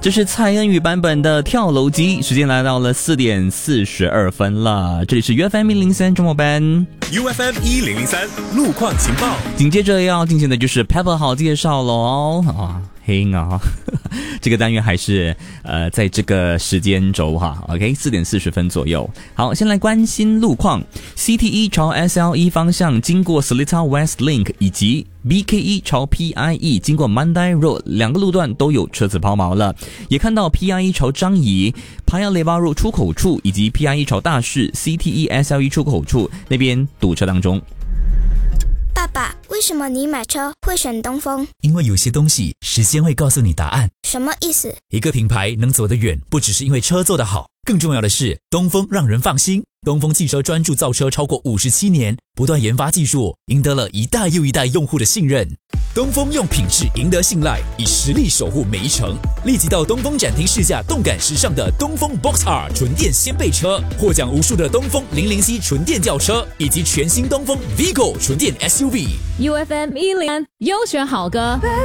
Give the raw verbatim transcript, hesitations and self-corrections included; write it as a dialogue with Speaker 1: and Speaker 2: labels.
Speaker 1: 这是蔡恩宇版本的跳楼机。时间来到了四点四十二分了，这里是 U F M 一零三周末班
Speaker 2: U F M 一零零三路况情报。
Speaker 1: 紧接着要进行的就是 Pepper 好介绍咯啊，嘿啊，这个单元还是呃在这个时间轴哈 ，OK， 四点四十分左右。好，先来关心路况 ，C T 一朝 S L E 方向经过 Seletar West Link 以及 B K 一朝 P I E 经过 Mandai Road 两个路段都有车子抛锚了，也看到 P I E 朝张仪 Paya Lebar Road 出口处以及 P I E 朝大市 C T 一 S L E 出口处那边堵车当中。
Speaker 3: 爸爸，为什么你买车会选东风？
Speaker 4: 因为有些东西时间会告诉你答案。
Speaker 3: 什么意思？
Speaker 4: 一个品牌能走得远，不只是因为车做得好，更重要的是东风让人放心。东风汽车专注造车超过五十七年，不断研发技术，赢得了一代又一代用户的信任。东风用品质赢得信赖，以实力守护每一程。立即到东风展厅试驾动感时尚的东风 Box R 纯电掀背车，获奖无数的东风零零 C 纯电轿车，以及全新东风 Vigo 纯电 S U V。
Speaker 5: U F M 一零优选好歌。